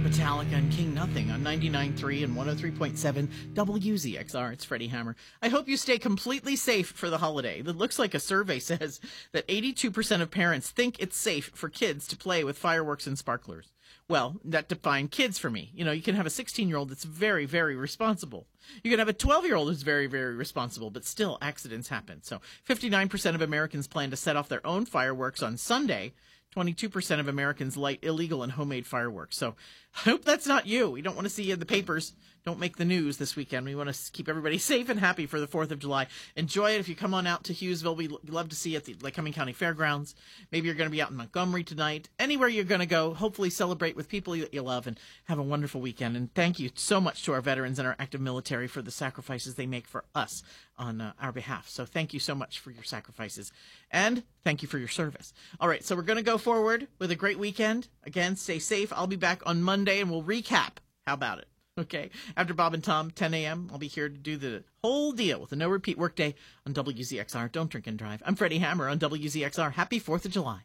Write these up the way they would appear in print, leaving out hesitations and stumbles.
Metallica and King Nothing on 99.3 and 103.7 WZXR. It's Freddie Hammer. I hope you stay completely safe for the holiday. It looks like a survey says that 82% of parents think it's safe for kids to play with fireworks and sparklers. Well, that defined kids for me. You know, you can have a 16-year-old that's very, very responsible. You can have a 12-year-old who's very, very responsible, but still accidents happen. So 59% of Americans plan to set off their own fireworks on Sunday. 22% of Americans light illegal and homemade fireworks. So I hope that's not you. We don't want to see you in the papers. Don't make the news this weekend. We want to keep everybody safe and happy for the 4th of July. Enjoy it. If you come on out to Hughesville, we love to see you at the Lycoming County Fairgrounds. Maybe you're going to be out in Montgomery tonight. Anywhere you're going to go, hopefully celebrate with people that you love and have a wonderful weekend. And thank you so much to our veterans and our active military for the sacrifices they make for us on our behalf. So thank you so much for your sacrifices. And thank you for your service. All right, so we're going to go forward with a great weekend. Again, stay safe. I'll be back on Monday, and we'll recap. How about it? Okay. After Bob and Tom, 10 a.m., I'll be here to do the whole deal with a no-repeat workday on WZXR. Don't drink and drive. I'm Freddie Hammer on WZXR. Happy 4th of July.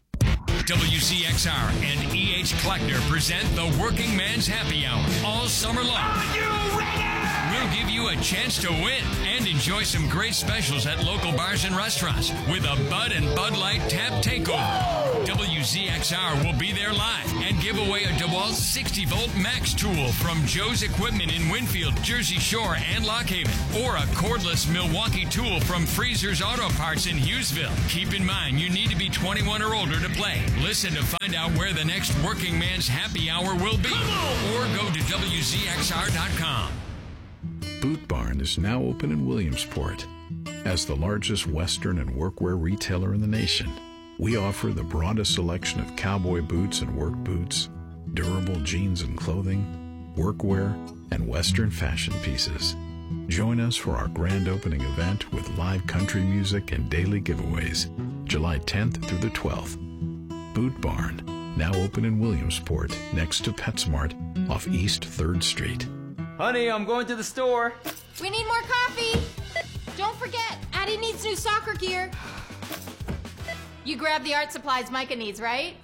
WZXR and E.H. Kleckner present the Working Man's Happy Hour all summer long. Are you ready? We'll give you a chance to win and enjoy some great specials at local bars and restaurants with a Bud and Bud Light Tap Takeover. WZXR will be there live and give away a DeWalt 60-volt Max tool from Joe's Equipment in Winfield, Jersey Shore, and Lock Haven, or a cordless Milwaukee tool from Freezer's Auto Parts in Hughesville. Keep in mind, you need to be 21 or older to play. Listen to find out where the next Working Man's Happy Hour will be, or go to WZXR.com. Boot Barn is now open in Williamsport. As the largest Western and workwear retailer in the nation, we offer the broadest selection of cowboy boots and work boots, durable jeans and clothing, workwear, and Western fashion pieces. Join us for our grand opening event with live country music and daily giveaways, July 10th through the 12th. Boot Barn, now open in Williamsport, next to PetSmart, off East 3rd Street. Honey, I'm going to the store. We need more coffee. Don't forget, Addie needs new soccer gear. You grab the art supplies Micah needs, right?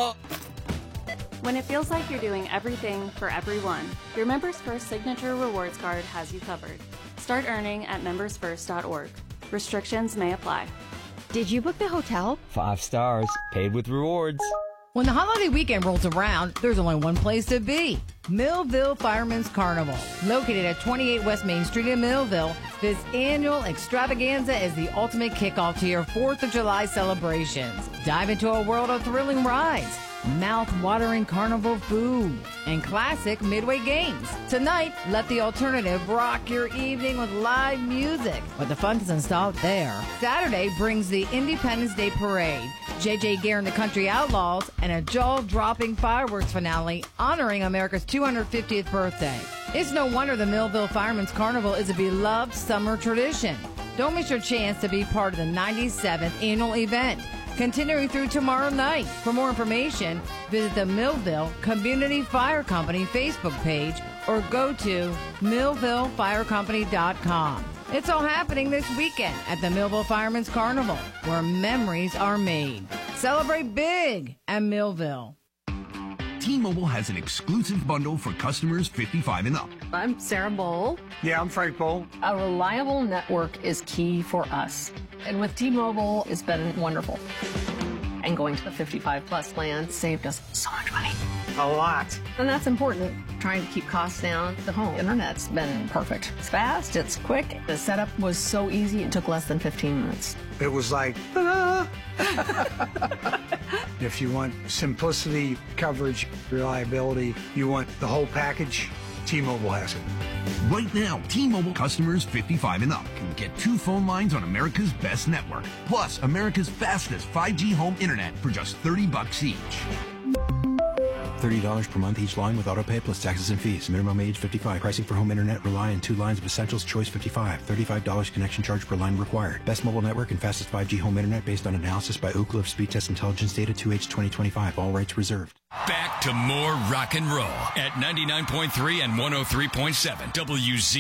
When it feels like you're doing everything for everyone, your Members First Signature Rewards Card has you covered. Start earning at membersfirst.org. Restrictions may apply. Did you book the hotel? 5 stars, paid with rewards. When the holiday weekend rolls around, there's only one place to be. Millville Fireman's Carnival. Located at 28 West Main Street in Millville, this annual extravaganza is the ultimate kickoff to your 4th of July celebrations. Dive into a world of thrilling rides, mouth-watering carnival food, and classic midway games. Tonight, let the alternative rock your evening with live music. But the fun doesn't stop there. Saturday brings the Independence Day Parade, J.J. Gare and the Country Outlaws, and a jaw-dropping fireworks finale honoring America's 250th birthday. It's no wonder the Millville Fireman's Carnival is a beloved summer tradition. Don't miss your chance to be part of the 97th annual event, continuing through tomorrow night. For more information, visit the Millville Community Fire Company Facebook page or go to millvillefirecompany.com. It's all happening this weekend at the Millville Fireman's Carnival, where memories are made. Celebrate big at Millville. T-Mobile has an exclusive bundle for customers 55 and up. I'm Sarah Bowl. Yeah, I'm Frank Bowl. A reliable network is key for us. And with T-Mobile, it's been wonderful. And going to the 55-plus plan saved us so much money. A lot. And that's important. Trying to keep costs down. The home internet's been perfect. It's fast, it's quick. The setup was so easy, it took less than 15 minutes. It was like, ah. If you want simplicity, coverage, reliability, you want the whole package, T-Mobile has it. Right now, T-Mobile customers 55 and up can get 2 phone lines on America's best network, plus America's fastest 5G home internet for just $30 each. $30 per month each line with autopay plus taxes and fees. Minimum age 55. Pricing for home internet rely on 2 lines of Essentials Choice 55. $35 connection charge per line required. Best mobile network and fastest 5G home internet based on analysis by Ookla of Speed Test Intelligence data 2H 2025. All rights reserved. Back to more rock and roll at 99.3 and 103.7 WZ.